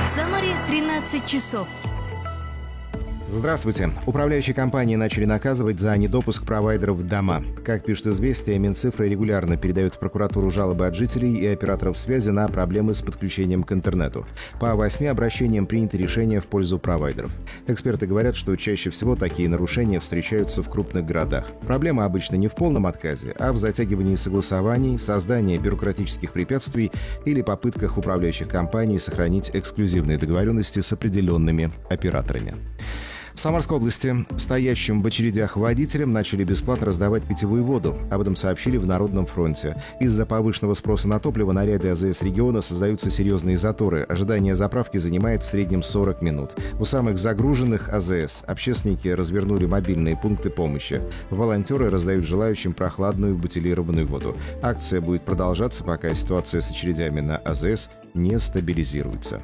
В Самаре 13 часов. Здравствуйте. Управляющие компании начали наказывать за недопуск провайдеров в дома. Как пишет «Известия», Минцифры регулярно передают в прокуратуру жалобы от жителей и операторов связи на проблемы с подключением к интернету. По 8 обращениям принято решение в пользу провайдеров. Эксперты говорят, что чаще всего такие нарушения встречаются в крупных городах. Проблема обычно не в полном отказе, а в затягивании согласований, создании бюрократических препятствий или попытках управляющих компаний сохранить эксклюзивные договоренности с определенными операторами. В Самарской области стоящим в очередях водителям начали бесплатно раздавать питьевую воду. Об этом сообщили в Народном фронте. Из-за повышенного спроса на топливо на ряде АЗС региона создаются серьезные заторы. Ожидание заправки занимает в среднем 40 минут. У самых загруженных АЗС общественники развернули мобильные пункты помощи. Волонтеры раздают желающим прохладную бутилированную воду. Акция будет продолжаться, пока ситуация с очередями на АЗС не стабилизируется.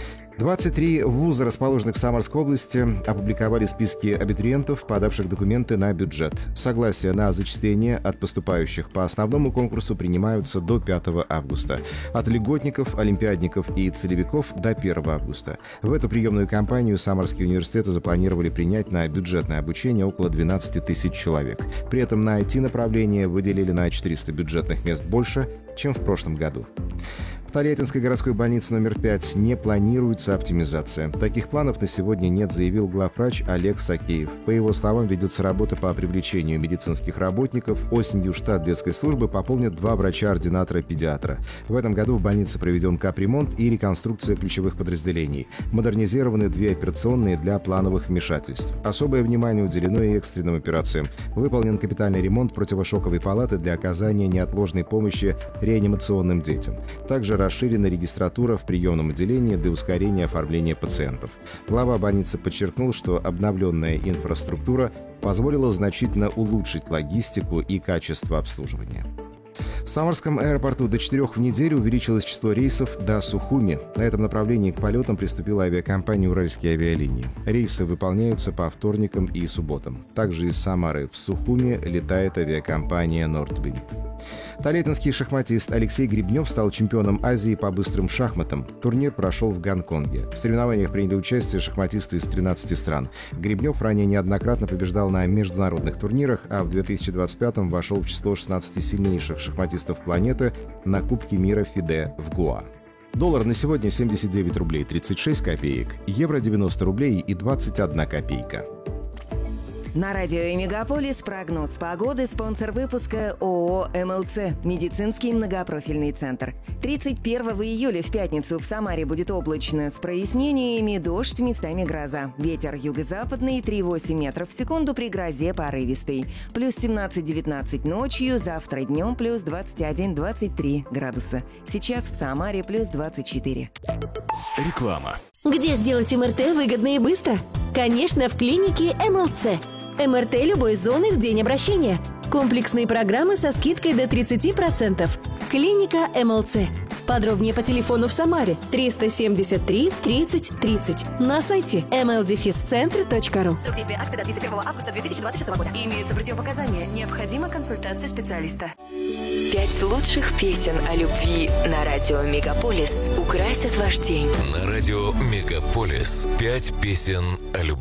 23 вуза, расположенных в Самарской области, опубликовали списки абитуриентов, подавших документы на бюджет. Согласия на зачисление от поступающих по основному конкурсу принимаются до 5 августа. От льготников, олимпиадников и целевиков до 1 августа. В эту приемную кампанию Самарские университеты запланировали принять на бюджетное обучение около 12 тысяч человек. При этом на IT-направление выделили на 400 бюджетных мест больше, чем в прошлом году. В Тольяттинской городской больнице номер 5 не планируется оптимизация. Таких планов на сегодня нет, заявил главврач Олег Сакеев. По его словам, ведется работа по привлечению медицинских работников. Осенью штат детской службы пополнят 2 врача-ординатора-педиатра. В этом году в больнице проведен капремонт и реконструкция ключевых подразделений. Модернизированы 2 операционные для плановых вмешательств. Особое внимание уделено и экстренным операциям. Выполнен капитальный ремонт противошоковой палаты для оказания неотложной помощи реанимационным детям. Также расширена регистратура в приемном отделении для ускорения оформления пациентов. Глава больницы подчеркнул, что обновленная инфраструктура позволила значительно улучшить логистику и качество обслуживания. В Самарском аэропорту до 4 в неделю увеличилось число рейсов до Сухуми. На этом направлении к полетам приступила авиакомпания «Уральские авиалинии». Рейсы выполняются по вторникам и субботам. Также из Самары в Сухуми летает авиакомпания «Нордвинд». Тольяттинский шахматист Алексей Гребнев стал чемпионом Азии по быстрым шахматам. Турнир прошел в Гонконге. В соревнованиях приняли участие шахматисты из 13 стран. Гребнев ранее неоднократно побеждал на международных турнирах, а в 2025-м вошел в число 16 сильнейших шахматистов планеты на Кубке мира ФИДЕ в Гоа. Доллар на сегодня 79 рублей 36 копеек, евро 90 рублей и 21 копейка. На радио «Мегаполис» прогноз погоды, спонсор выпуска ООО «МЛЦ» – медицинский многопрофильный центр. 31 июля в пятницу в Самаре будет облачно, с прояснениями, дождь, местами гроза. Ветер юго-западный 3,8 метров в секунду, при грозе порывистый. Плюс 17-19 ночью, завтра днем плюс 21-23 градуса. Сейчас в Самаре плюс 24. Реклама. Где сделать МРТ выгодно и быстро? Конечно, в клинике МЛЦ. МРТ любой зоны в день обращения. Комплексные программы со скидкой до 30%. Клиника МЛЦ. Подробнее по телефону в Самаре 373 30 30. На сайте mldefiscentr.ru. Срок действия акции до 31 августа 2026 года. Имеются противопоказания. Необходима консультация специалиста. 5 лучших песен о любви на радио «Мегаполис» украсят ваш день. На радио «Мегаполис» 5 песен о любви.